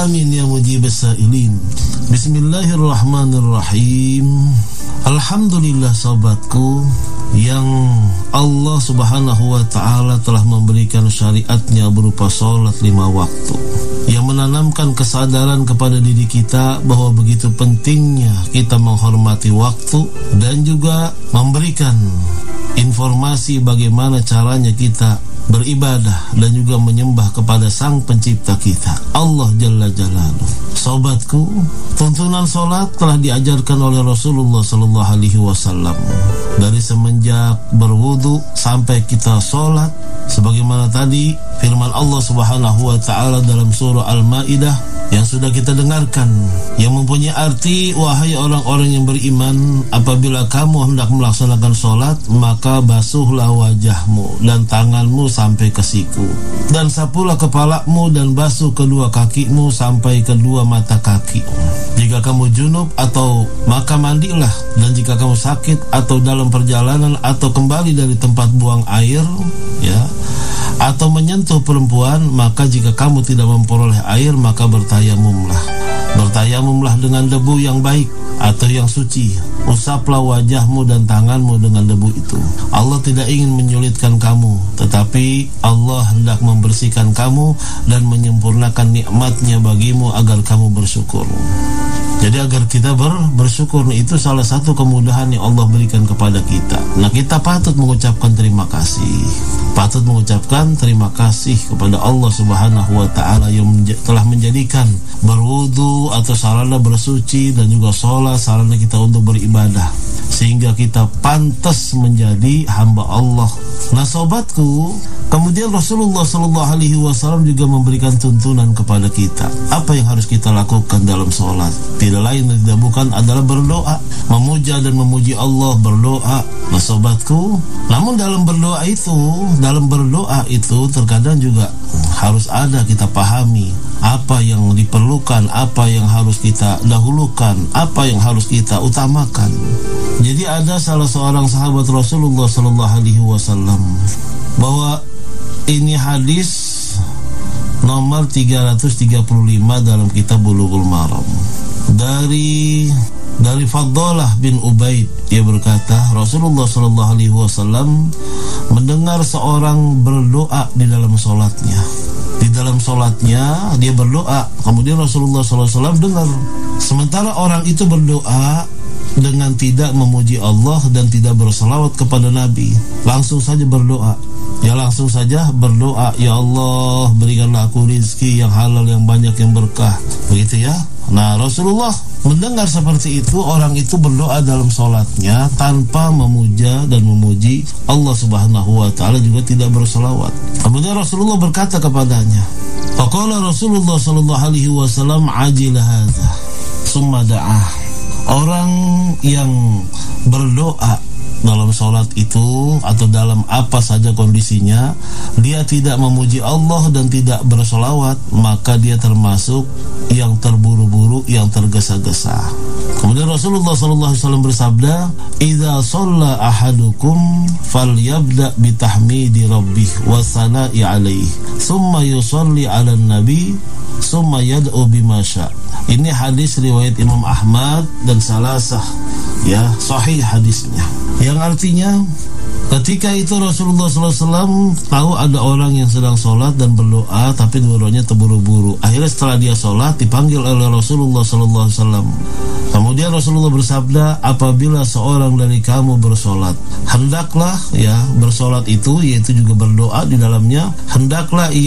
Amin ya mujibas sa'ilin. Bismillahirrahmanirrahim. Alhamdulillah sobatku, yang Allah subhanahu wa ta'ala telah memberikan syariatnya berupa sholat 5 waktu, yang menanamkan kesadaran kepada diri kita bahwa begitu pentingnya kita menghormati waktu, dan juga memberikan informasi bagaimana caranya kita beribadah dan juga menyembah kepada Sang Pencipta kita, Allah Jalla Jalaluhu. Sobatku, tuntunan solat telah diajarkan oleh Rasulullah Sallallahu Alaihi Wasallam dari semenjak berwudu sampai kita solat, sebagaimana tadi firman Allah Subhanahu Wa Taala dalam surah Al-Maidah yang sudah kita dengarkan, yang mempunyai arti, wahai orang-orang yang beriman, apabila kamu hendak melaksanakan solat, maka basuhlah wajahmu dan tanganmu sampai ke siku, dan sapulah kepalamu dan basuh kedua kakimu sampai kedua mata kaki. Jika kamu junub atau maka mandilah, dan jika kamu sakit atau dalam perjalanan atau kembali dari tempat buang air, ya, atau menyentuh perempuan, maka jika kamu tidak memperoleh air, maka bertayamumlah dengan debu yang baik atau yang suci. Usaplah wajahmu dan tanganmu dengan debu itu. Allah tidak ingin menyulitkan kamu, tetapi Allah hendak membersihkan kamu dan menyempurnakan nikmatnya bagimu agar kamu bersyukur. Jadi agar kita bersyukur, itu salah satu kemudahan yang Allah berikan kepada kita. Nah, kita patut mengucapkan terima kasih. Patut mengucapkan terima kasih kepada Allah Subhanahu wa Ta'ala yang telah menjadikan berwudu atau sarana bersuci dan juga sholat sarana kita untuk beribadah, sehingga kita pantas menjadi hamba Allah. Nah sobatku, kemudian Rasulullah Sallallahu Alaihi Wasallam juga memberikan tuntunan kepada kita. Apa yang harus kita lakukan dalam sholat? Tidak lain dan tidak bukan adalah berdoa, memuja dan memuji Allah, berdoa. Nah sobatku, namun dalam berdoa itu terkadang juga harus ada kita pahami apa yang diperlukan, apa yang harus kita dahulukan, apa yang harus kita utamakan. Jadi ada salah seorang sahabat Rasulullah Sallallahu Alaihi Wasallam, bahwa ini hadis nomor 335 dalam kitab Bulughul Maram, dari Faddalah bin Ubaid. Dia berkata, Rasulullah Sallallahu Alaihi Wasallam mendengar seorang berdoa di dalam solatnya. Di dalam solatnya dia berdoa, kemudian Rasulullah Sallallahu Alaihi Wasallam dengar. Sementara orang itu berdoa dengan tidak memuji Allah dan tidak berselawat kepada Nabi, langsung saja berdoa. Ya langsung saja berdoa, ya Allah berikanlah aku rizki yang halal, yang banyak, yang berkah. Begitu ya. Nah Rasulullah mendengar seperti itu, orang itu berdoa dalam solatnya tanpa memuja dan memuji Allah Subhanahu wa Ta'ala, juga tidak berselawat. Kemudian Rasulullah berkata kepadanya, faqala Rasulullah Sallallahu Alaihi Wasallam ajil hadza summa da'ah. Orang yang berdoa dalam sholat itu atau dalam apa saja kondisinya, dia tidak memuji Allah dan tidak bersolawat, maka dia termasuk yang terburu-buru, yang tergesa-gesa. Kemudian Rasulullah SAW bersabda, idza shalla ahadukum falyabda bitahmidi rabbih wa sana'i alaihi summa yusalli 'alan nabi summa yad'u bima sya'. Ini hadis riwayat Imam Ahmad dan salasah, ya, sahih hadisnya, yang artinya ketika itu Rasulullah SAW tahu ada orang yang sedang sholat dan berdoa, tapi dua-duanya terburu-buru. Akhirnya setelah dia sholat dipanggil oleh Rasulullah SAW. Kemudian Rasulullah bersabda, apabila seorang dari kamu bersolat, hendaklah, ya, bersolat itu yaitu juga berdoa di dalamnya, hendaklah